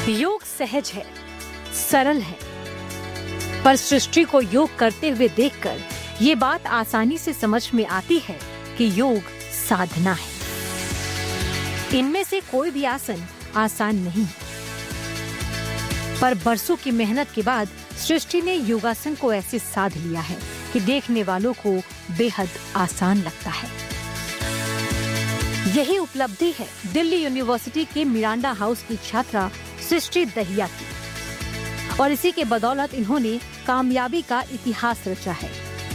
योग सहज है, सरल है, पर सृष्टि को योग करते हुए देखकर ये बात आसानी से समझ में आती है कि योग साधना है। इनमें से कोई भी आसन आसान नहीं, पर बरसों की मेहनत के बाद सृष्टि ने योगासन को ऐसे साध लिया है कि देखने वालों को बेहद आसान लगता है। यही उपलब्धि है दिल्ली यूनिवर्सिटी के मिरांडा हाउस की छात्रा सृष्टि दहिया की, और इसी के बदौलत इन्होंने कामयाबी का इतिहास रचा है।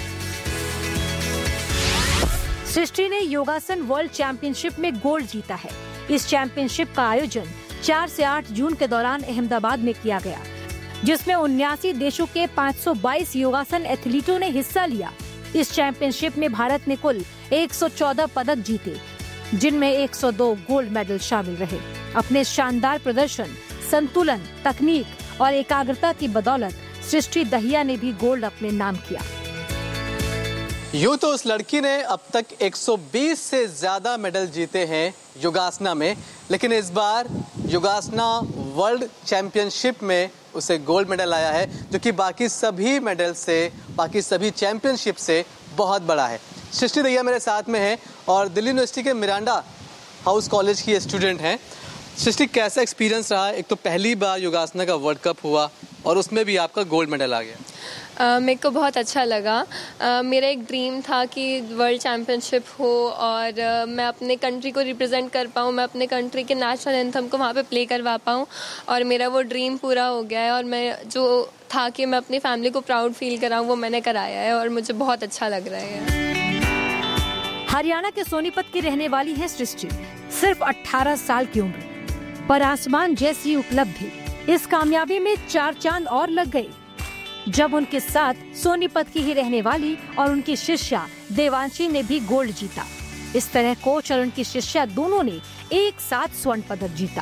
सृष्टि ने योगासन वर्ल्ड चैंपियनशिप में गोल्ड जीता है। इस चैंपियनशिप का आयोजन 4 से 8 जून के दौरान अहमदाबाद में किया गया, जिसमें 79 देशों के 522 योगासन एथलीटों ने हिस्सा लिया। इस चैंपियनशिप में भारत ने कुल 114 पदक जीते, जिनमें 102 गोल्ड मेडल शामिल रहे। अपने शानदार प्रदर्शन, संतुलन, तकनीक और एकाग्रता की बदौलत सृष्टि दहिया ने भी गोल्ड अपने नाम किया। यूं तो उस लड़की ने अब तक 120 से ज्यादा मेडल जीते हैं योगासना में, लेकिन इस बार योगासना वर्ल्ड चैंपियनशिप में उसे गोल्ड मेडल आया है, जो कि बाकी सभी मेडल से, बाकी सभी चैंपियनशिप से बहुत बड़ा है। सृष्टि दहिया मेरे साथ में है और दिल्ली यूनिवर्सिटी के मिरांडा हाउस कॉलेज की स्टूडेंट हैं। सृष्टि, कैसा एक्सपीरियंस रहा? एक तो पहली बार योगासना का वर्ल्ड कप हुआ और उसमें भी आपका गोल्ड मेडल आ गया। मेरे को बहुत अच्छा लगा। मेरा एक ड्रीम था कि वर्ल्ड चैम्पियनशिप हो और मैं अपने कंट्री को रिप्रेजेंट कर पाऊँ, मैं अपने कंट्री के नेशनल एंथम को वहाँ पे प्ले करवा पाऊँ, और मेरा वो ड्रीम पूरा हो गया है। और मैं जो था कि मैं अपनी फैमिली को प्राउड फील कराऊँ, वो मैंने कराया है और मुझे बहुत अच्छा लग रहा है। हरियाणा के सोनीपत की रहने वाली है सृष्टि। सिर्फ 18 साल की उम्र, पर आसमान जैसी उपलब्धि। इस कामयाबी में 4 चांद और लग गए जब उनके साथ सोनीपत की ही रहने वाली और उनकी शिष्या देवांशी ने भी गोल्ड जीता। इस तरह कोच और उनकी शिष्या दोनों ने एक साथ स्वर्ण पदक जीता।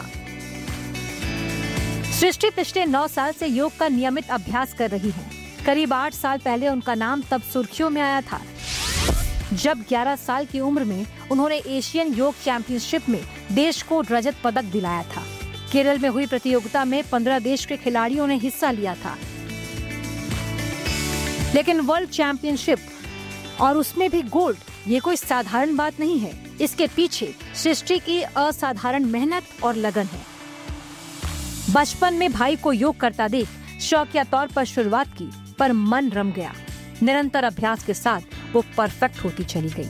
सृष्टि पिछले 9 साल से योग का नियमित अभ्यास कर रही है। करीब 8 साल पहले उनका नाम तब सुर्खियों में आया था जब 11 साल की उम्र में उन्होंने एशियन योग चैंपियनशिप में देश को रजत पदक दिलाया था। केरल में हुई प्रतियोगिता में 15 देश के खिलाड़ियों ने हिस्सा लिया था, लेकिन वर्ल्ड चैंपियनशिप और उसमें भी गोल्ड, ये कोई साधारण बात नहीं है। इसके पीछे सृष्टि की असाधारण मेहनत और लगन है। बचपन में भाई को योग करता देख शौकिया तौर पर शुरुआत की, पर मन रम गया। निरंतर अभ्यास के साथ वो परफेक्ट होती चली गई।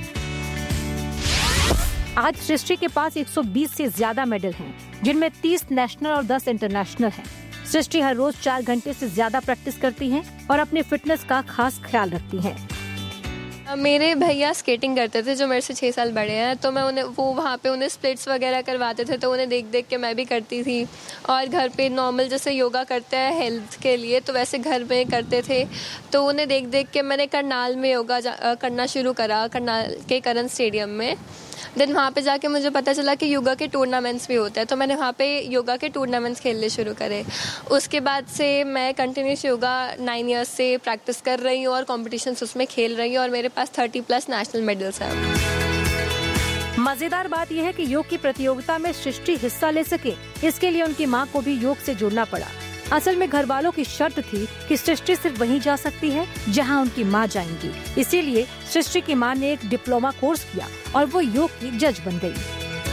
आज सृष्टि के पास 120 से ज्यादा मेडल हैं, जिनमें 30 नेशनल और 10 इंटरनेशनल हैं। सृष्टि हर रोज 4 घंटे से ज्यादा प्रैक्टिस करती हैं और अपने फिटनेस का खास ख्याल रखती हैं। मेरे भैया स्केटिंग करते थे जो मेरे से 6 साल बड़े हैं, तो मैं उन्हें वहाँ पे उन्हें स्प्लिट्स वगैरह करवाते थे, तो उन्हें देख देख के मैं भी करती थी। और घर पे नॉर्मल जैसे योगा करते हैं हेल्थ के लिए, तो वैसे घर में करते थे। तो उन्हें देख देख के मैंने करनाल में योगा करना शुरू करा, करनाल के करण स्टेडियम में। देन वहाँ पे जाके मुझे पता चला कि योगा के टूर्नामेंट्स भी होते हैं, तो मैंने वहाँ पे योगा के टूर्नामेंट्स खेलने शुरू करे। उसके बाद से मैं कंटिन्यूस योगा 9 ईयर्स से प्रैक्टिस कर रही हूँ और कॉम्पिटिशन्स उसमें खेल रही हूँ, और मेरे पास 30+ नेशनल मेडल्स हैं। मजेदार बात यह है कि योग की प्रतियोगिता में सृष्टि हिस्सा ले सके, इसके लिए उनकी मां को भी योग से जुड़ना पड़ा। असल में घर वालों की शर्त थी कि सृष्टि सिर्फ वहीं जा सकती है जहां उनकी मां जाएंगी। इसीलिए सृष्टि की मां ने एक डिप्लोमा कोर्स किया और वो योग की जज बन गई।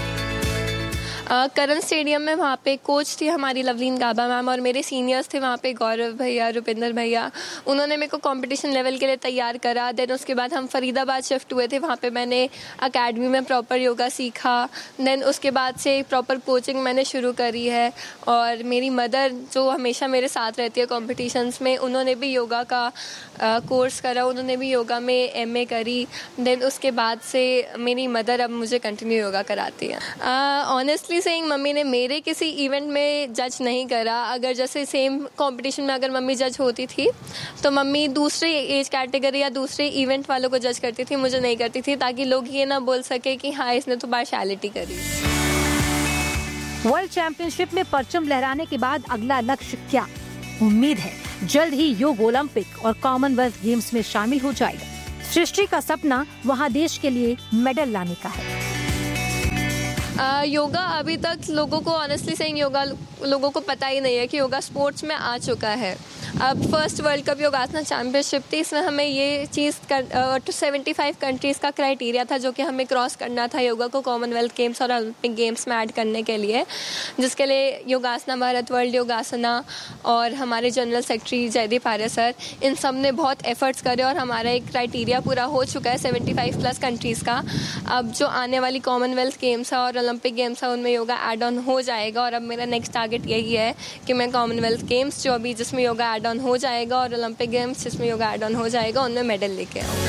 करण स्टेडियम में वहाँ पे कोच थी हमारी लवलीन गाबा मैम, और मेरे सीनियर्स थे वहाँ पे गौरव भैया, रुपिंदर भैया। उन्होंने मेरे को कंपटीशन लेवल के लिए तैयार करा। देन उसके बाद हम फरीदाबाद शिफ्ट हुए थे, वहाँ पे मैंने एकेडमी में प्रॉपर योगा सीखा। देन उसके बाद से प्रॉपर कोचिंग मैंने शुरू करी है। और मेरी मदर जो हमेशा मेरे साथ रहती है कॉम्पिटिशन्स में, उन्होंने भी योगा का कोर्स करा, उन्होंने भी योगा में MA करी। देन उसके बाद से मेरी मदर अब मुझे कंटिन्यू योगा कराती है। ऑनेस्टली सेइंग, मम्मी ने मेरे किसी इवेंट में जज नहीं करा। अगर जैसे सेम कंपटीशन में अगर मम्मी जज होती थी, तो मम्मी दूसरे एज कैटेगरी या दूसरे इवेंट वालों को जज करती थी, मुझे नहीं करती थी, ताकि लोग ये ना बोल सके कि हाँ इसने तो पार्शियलिटी करी। वर्ल्ड चैंपियनशिप में परचम लहराने के बाद अगला लक्ष्य क्या? उम्मीद है जल्द ही योग ओलंपिक और कॉमनवेल्थ गेम्स में शामिल हो जाएगा। सृष्टि का सपना वहाँ देश के लिए मेडल लाने का है। योगा अभी तक लोगों को ऑनेस्टली सेइंग योगा लोगों को पता ही नहीं है कि योगा स्पोर्ट्स में आ चुका है। अब फर्स्ट वर्ल्ड कप योगासना चैम्पियनशिप थी, इसमें हमें ये चीज़ 75 कंट्रीज़ का क्राइटेरिया था जो कि हमें क्रॉस करना था योगा को कॉमनवेल्थ गेम्स और ओलंपिक गेम्स में ऐड करने के लिए, जिसके लिए योगासना भारत, वर्ल्ड योगासना और हमारे जनरल सेक्रेटरी जयदीप आर्य सर, इन सब ने बहुत एफर्ट्स करे और हमारा एक क्राइटेरिया पूरा हो चुका है 75+ कंट्रीज़ का। अब जो आने वाली कॉमनवेल्थ गेम्स है और ओलंपिक गेम्स है उनमें योगा ऐड ऑन हो जाएगा और अब मेरा नेक्स्ट टारगेट यही है कि मैं कॉमनवेल्थ गेम्स जो अभी जिसमें योगा ऐड ऑन हो जाएगा और ओलंपिक गेम्स जिसमें योगा ऐड ऑन हो जाएगा उनमें मेडल लेके आऊँ।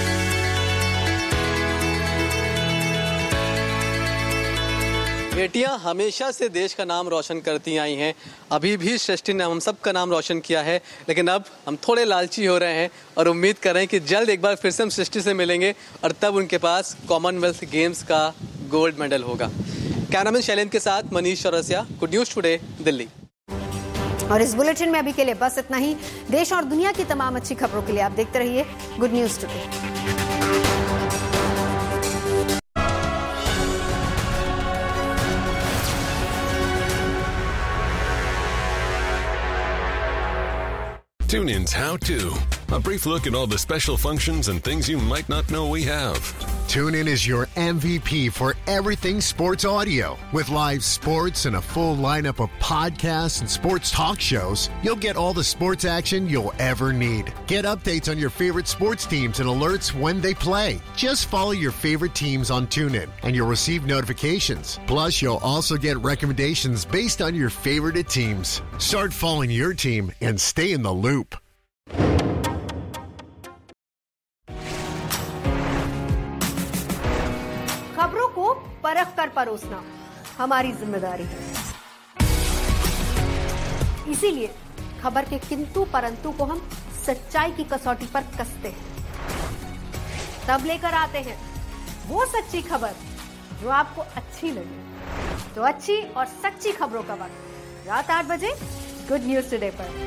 बेटियां हमेशा से देश का नाम रोशन करती आई हैं। अभी भी सृष्टि ने हम सब का नाम रोशन किया है, लेकिन अब हम थोड़े लालची हो रहे हैं और उम्मीद कर रहे हैं कि जल्द एक बार फिर से हम सृष्टि से मिलेंगे और तब उनके पास कॉमनवेल्थ गेम्स का गोल्ड मेडल होगा। कैमरामैन शैलेंद्र के साथ Manish Chaurasia, good news today, Delhi. और इस बुलेटिन में अभी के लिए बस इतना ही। देश और दुनिया की तमाम अच्छी खबरों के लिए आप देखते रहिए good news today. TuneIn's How To, a brief look at all the special functions and things you might not know we have. TuneIn is your MVP for everything sports audio. With live sports and a full lineup of podcasts and sports talk shows, you'll get all the sports action you'll ever need. Get updates on your favorite sports teams and alerts when they play. Just follow your favorite teams on TuneIn and you'll receive notifications. Plus, you'll also get recommendations based on your favorite teams. Start following your team and stay in the loop. खबरों को परख कर परोसना हमारी जिम्मेदारी है। इसीलिए खबर के किंतु परंतु को हम सच्चाई की कसौटी पर कसते हैं, तब लेकर आते हैं वो सच्ची खबर जो आपको अच्छी लगे। तो अच्छी और सच्ची खबरों का वक्त रात 8 बजे गुड न्यूज टुडे पर।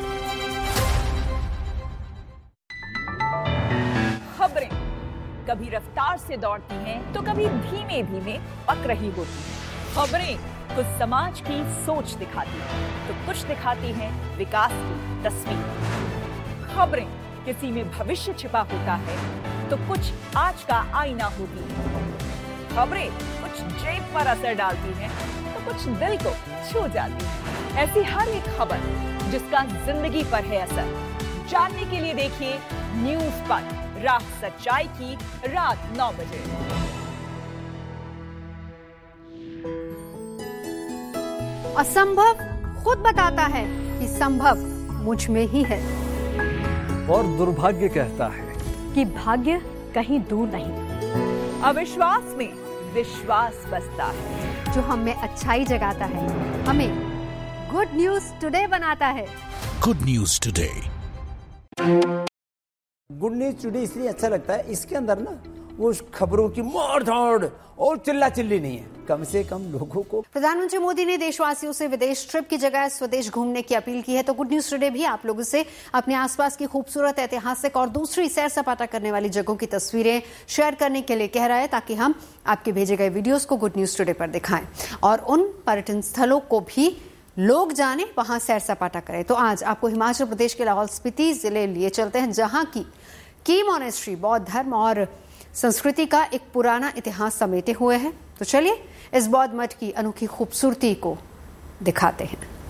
खबरें कभी रफ्तार से दौड़ती हैं तो कभी धीमे धीमे पक रही होती हैं। खबरें कुछ समाज की सोच दिखाती हैं तो कुछ दिखाती हैं विकास की तस्वीर। खबरें किसी में भविष्य छिपा होता है तो कुछ आज का आईना होती है। खबरें कुछ जेब पर असर डालती हैं तो कुछ दिल को छू जाती है। ऐसी हर एक खबर जिसका जिंदगी पर है असर, जानने के लिए देखिए न्यूज़ पर रात सच्चाई की रात 9 बजे। असंभव खुद बताता है कि संभव मुझ में ही है, और दुर्भाग्य कहता है कि भाग्य कहीं दूर नहीं। अविश्वास में विश्वास बसता है। जो हमें अच्छाई जगाता है, हमें गुड न्यूज टुडे बनाता है। Good News Today. Good news today इसलिए अच्छा लगता है, इसके अंदर ना वो खबरों की मार धाड़ और चिल्ला चिल्ली नहीं है, कम से कम लोगों को। प्रधानमंत्री मोदी ने देशवासियों से विदेश ट्रिप की जगह स्वदेश घूमने की अपील की है। तो गुड न्यूज टुडे भी आप लोगों से अपने आसपास की खूबसूरत, ऐतिहासिक और दूसरी सैर सपाटा करने वाली जगहों की तस्वीरें शेयर करने के लिए कह रहा है, ताकि हम आपके भेजे गए वीडियोस को गुड न्यूज टुडे पर दिखाएं और उन पर्यटन स्थलों को भी लोग जाने, वहां सैर सपाटा करें। तो आज आपको हिमाचल प्रदेश के लाहौल स्पीति जिले लिए चलते हैं, जहां की मॉनेस्ट्री बौद्ध धर्म और संस्कृति का एक पुराना इतिहास समेटे हुए है। तो चलिए इस बौद्ध मठ की अनोखी खूबसूरती को दिखाते हैं।